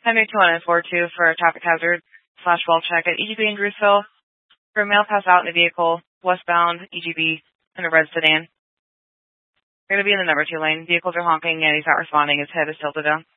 Henry 2142 for a traffic hazard / well check at EGB in Drusville. For a male pass out in a vehicle, westbound EGB in a red sedan. We're going to be in the number 2 lane. Vehicles are honking and he's not responding. His head is tilted down.